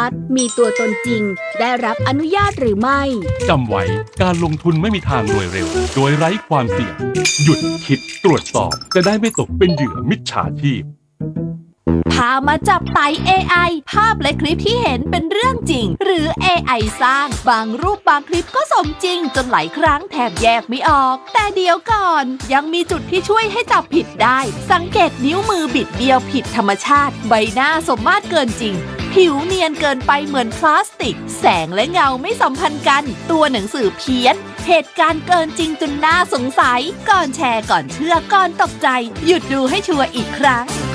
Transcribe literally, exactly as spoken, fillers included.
ชัดมีตัวตนจริงได้รับอนุญาตหรือไม่จำไว้การลงทุนไม่มีทางรวยเร็วโดยไร้ความเสี่ยงหยุดคิดตรวจสอบจะได้ไม่ตกเป็นเหยื่อมิจฉาชีพพามาจับไต่ เอ ไอ ภาพและคลิปที่เห็นเป็นเรื่องจริงหรือ เอ ไอ สร้างบางรูปบางคลิปก็สมจริงจนหลายครั้งแทบแยกไม่ออกแต่เดี๋ยวก่อนยังมีจุดที่ช่วยให้จับผิดได้สังเกตนิ้วมือบิดเบี้ยวผิดธรรมชาติใบหน้าสมมาตรเกินจริงผิวเนียนเกินไปเหมือนพลาสติกแสงและเงาไม่สัมพันธ์กันตัวหนังสือเพี้ยนเหตุการณ์เกินจริงจนน่าสงสัยก่อนแชร์ก่อนเชื่อก่อนตกใจหยุดดูให้ชัวร์อีกครั้ง